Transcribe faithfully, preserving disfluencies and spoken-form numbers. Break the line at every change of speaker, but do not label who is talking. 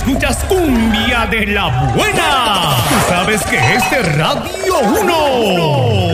escuchas cumbia de la buena. Tú sabes que es de Radio uno.